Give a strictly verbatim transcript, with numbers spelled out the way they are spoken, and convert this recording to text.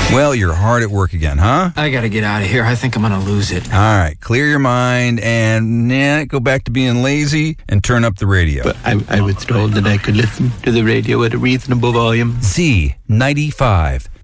Well, you're hard at work again, huh? I gotta get out of here. I think I'm gonna lose it. All right, clear your mind and nah, go back to being lazy and turn up the radio. But I, I was told that I could listen to the radio at a reasonable volume. Z ninety-five.